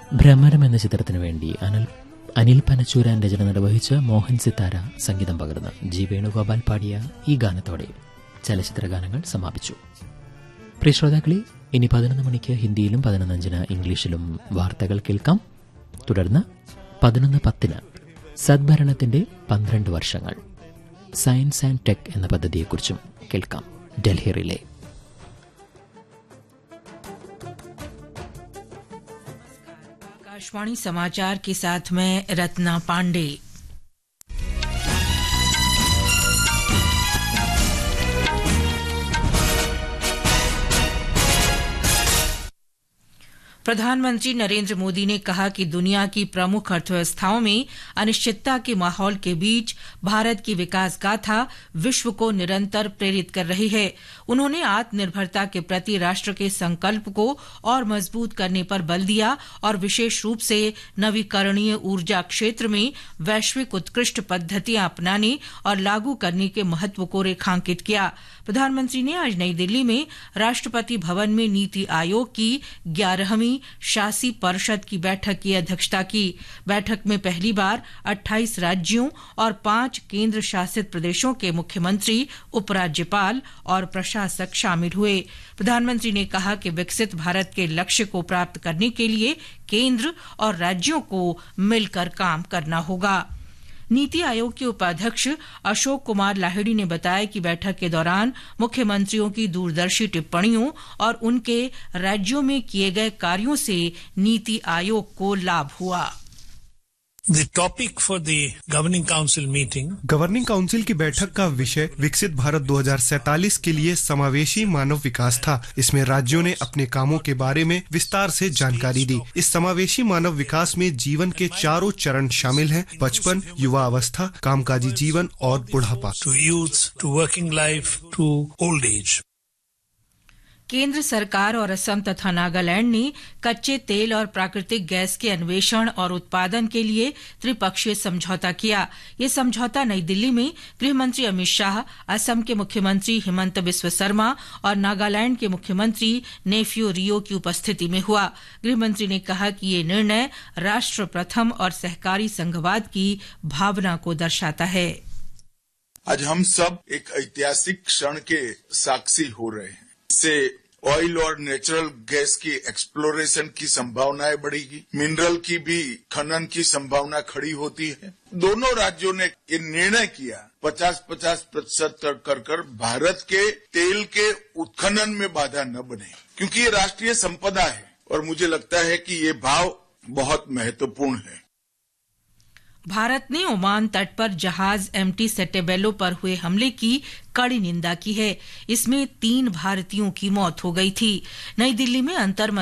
ഭ്രമരം എന്ന ചിത്രത്തിനു വേണ്ടി അനിൽ പനച്ചൂരാൻ രചന നിർവഹിച്ച് മോഹൻ സിത്താര സംഗീതം പകർന്ന് ജി വേണുഗോപാൽ പാടിയ ഈ ഗാനത്തോടെ ചലച്ചിത്ര ഗാനങ്ങൾ സമാപിച്ചു. പ്രിയ ശ്രോതാക്കളെ, ഇനി 11 മണിക്ക് ഹിന്ദിയിലും 11:05 ഇംഗ്ലീഷിലും വാർത്തകൾ കേൾക്കാം. തുടർന്ന് 11:10 സദ്ഭരണത്തിന്റെ 12 വർഷങ്ങൾ സയൻസ് ആൻഡ് ടെക് എന്ന പദ്ധതിയെക്കുറിച്ചും കേൾക്കാം. ഡൽഹി റിലേ. आकाशवाणी समाचार के साथ मैं रत्ना पांडे। प्रधानमंत्री नरेंद्र मोदी ने कहा कि दुनिया की प्रमुख अर्थव्यवस्थाओं में अनिश्चितता के माहौल के बीच भारत की विकास गाथा विश्व को निरंतर प्रेरित कर रही है. उन्होंने आत्मनिर्भरता के प्रति राष्ट्र के संकल्प को और मजबूत करने पर बल दिया और विशेष रूप से नवीकरणीय ऊर्जा क्षेत्र में वैश्विक उत्कृष्ट पद्धतियां अपनाने और लागू करने के महत्व को रेखांकित किया. प्रधानमंत्री ने आज नई दिल्ली में राष्ट्रपति भवन में नीति आयोग की 11वीं शासी परिषद की बैठक की अध्यक्षता की. बैठक में पहली बार 28 राज्यों और 5 केंद्र शासित प्रदेशों के मुख्यमंत्री, उपराज्यपाल और प्रशासक शामिल हुए. प्रधानमंत्री ने कहा कि विकसित भारत के लक्ष्य को प्राप्त करने के लिए केंद्र और राज्यों को मिलकर काम करना होगा. नीति आयोग के उपाध्यक्ष अशोक कुमार लाहिड़ी ने बताया कि बैठक के दौरान मुख्यमंत्रियों की दूरदर्शी टिप्पणियों और उनके राज्यों में किए गए कार्यों से नीति आयोग को लाभ हुआ. The topic for the Governing Council meeting. Governing council की बैठक का विषय विकसित भारत 2047 के लिए समावेशी मानव विकास था. इसमें राज्यों ने अपने कामों के बारे में विस्तार से जानकारी दी. इस समावेशी मानव विकास में जीवन के 4 चरण शामिल हैं: बचपन, युवा अवस्था, कामकाजी जीवन और बुढ़ापा. To youth, to working life, to old age. केंद्र सरकार और असम तथा नागालैंड ने कच्चे तेल और प्राकृतिक गैस के अन्वेषण और उत्पादन के लिए त्रिपक्षीय समझौता किया. ये समझौता नई दिल्ली में गृह मंत्री अमित शाह, असम के मुख्यमंत्री हिमंत बिस्व शर्मा और नागालैंड के मुख्यमंत्री नेफ्यू रियो की उपस्थिति में हुआ. गृह मंत्री ने कहा कि ये निर्णय राष्ट्र प्रथम और सहकारी संघवाद की भावना को दर्शाता है. आज हम सब एक ऐतिहासिक क्षण के साक्षी हो रहे हैं. इससे ऑयल और नेचुरल गैस की एक्सप्लोरेशन की संभावनाएं बढ़ेगी, मिनरल की भी खनन की संभावना खड़ी होती है. दोनों राज्यों ने ये निर्णय किया 50-50% कर भारत के तेल के उत्खनन में बाधा न बने, क्योंकि ये राष्ट्रीय संपदा है और मुझे लगता है कि ये भाव बहुत महत्वपूर्ण है. भारत ने ओमान तट पर जहाज एमटी सेटेबेलो पर हुए हमले की कड़ी निंदा की है. इसमें 3 भारतीयों की मौत हो गई थी. नई दिल्ली में